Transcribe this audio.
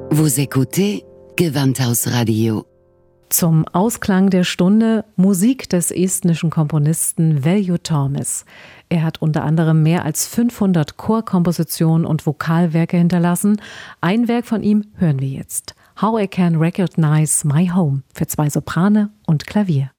Vous écoutez Gewandhaus-Radio. Zum Ausklang der Stunde Musik des estnischen Komponisten Veljo Tormes. Er hat unter anderem mehr als 500 Chorkompositionen und Vokalwerke hinterlassen. Ein Werk von ihm hören wir jetzt. How I Can Recognize My Home für 2 Soprane und Klavier.